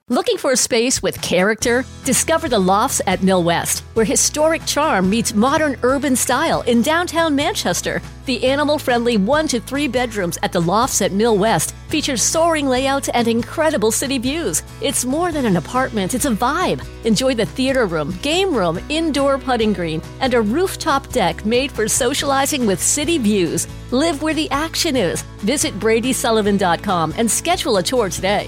Looking for a space with character? Discover the Lofts at Mill West, where historic charm meets modern urban style in downtown Manchester. The animal-friendly 1 to 3 bedrooms at the Lofts at Mill West features soaring layouts and incredible city views. It's more than an apartment, it's a vibe. Enjoy the theater room, game room, indoor putting green, and a rooftop deck made for socializing with city views. Live where the action is. Visit BradySullivan.com and schedule a tour today.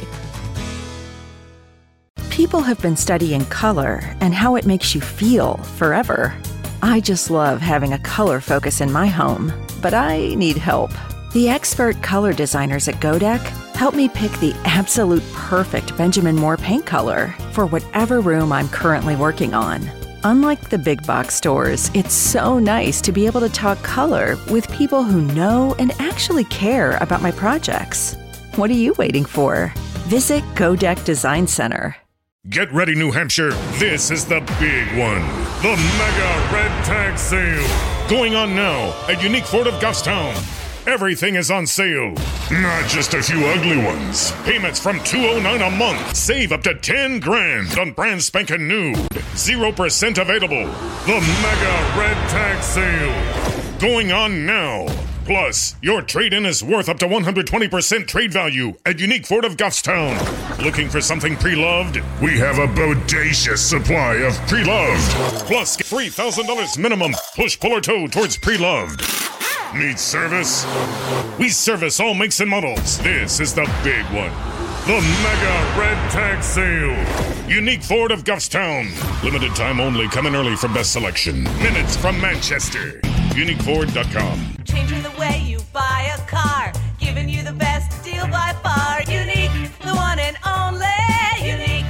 People have been studying color and how it makes you feel forever. I just love having a color focus in my home, but I need help. The expert color designers at Godek help me pick the absolute perfect Benjamin Moore paint color for whatever room I'm currently working on. Unlike the big box stores, it's so nice to be able to talk color with people who know and actually care about my projects. What are you waiting for? Visit Godek Design Center. Get ready, New Hampshire. This is the big one. The Mega Red Tag Sale. Going on now at Unique Ford of Goffstown. Everything is on sale. Not just a few ugly ones. Payments from $209 a month. Save up to $10,000 on brand spanking new. 0% available. The Mega Red Tag Sale. Going on now. Plus, your trade-in is worth up to 120% trade value at Unique Ford of Goffstown. Looking for something pre-loved? We have a bodacious supply of pre-loved. Plus, $3,000 minimum push, pull, or tow towards pre-loved. Need service? We service all makes and models. This is the big one. The Mega Red Tag Sale. Unique Ford of Goffstown. Limited time only. Coming early for best selection. Minutes from Manchester. UniqueFord.com. Changing the way you buy a car. Giving you the best deal by far. Unique, the one and only Unique.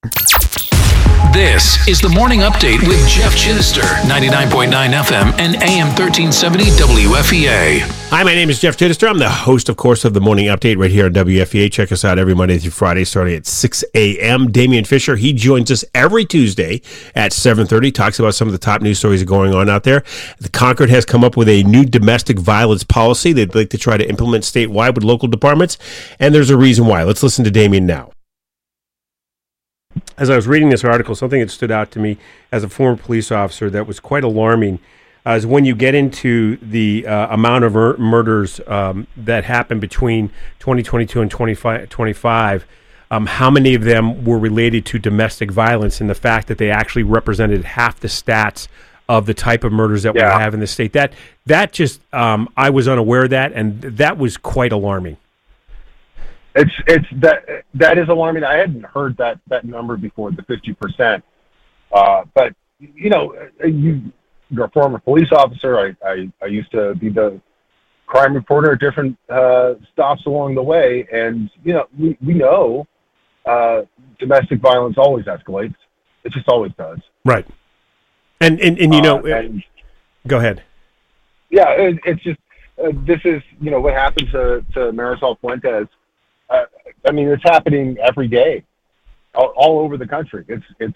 This is the Morning Update with Jeff Chittister, 99.9 FM and AM 1370 WFEA. Hi, my name is Jeff Chittister. I'm the host, of course, of the Morning Update right here on WFEA. Check us out every Monday through Friday starting at 6 a.m. Damian Fisher, he joins us every Tuesday at 7:30, talks about some of the top news stories going on out there. The Concord has come up with a new domestic violence policy they'd like to try to implement statewide with local departments, and there's a reason why. Let's listen to Damian now. As I was reading this article, something that stood out to me as a former police officer that was quite alarming is when you get into the amount of murders that happened between 2022 and 2025, how many of them were related to domestic violence, and the fact that they actually represented half the stats of the type of murders that we have in the state. That just, I was unaware of that, and that was quite alarming. It's that is alarming. I hadn't heard that number before, the 50%. But you're a former police officer. I used to be the crime reporter at different stops along the way, and we know domestic violence always escalates. It just always does. Right. And go ahead. Yeah, it's just this is what happened to Marisol Fuentes. I mean, it's happening every day, all over the country. It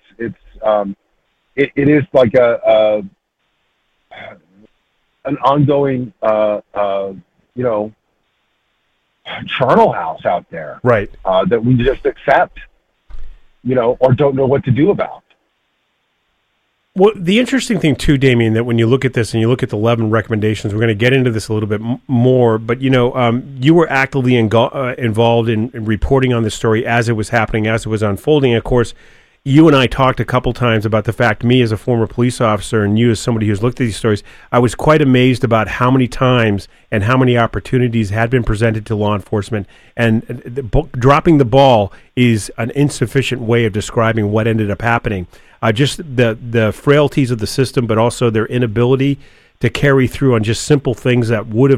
is like an ongoing charnel house out there, right? That we just accept, or don't know what to do about. Well, the interesting thing, too, Damian, that when you look at this and you look at the 11 recommendations, we're going to get into this a little bit more, but, you were actively involved in reporting on this story as it was happening, as it was unfolding. Of course, you and I talked a couple times about the fact, me as a former police officer and you as somebody who's looked at these stories, I was quite amazed about how many times and how many opportunities had been presented to law enforcement, and dropping the ball is an insufficient way of describing what ended up happening. Just the frailties of the system, but also their inability to carry through on just simple things that would have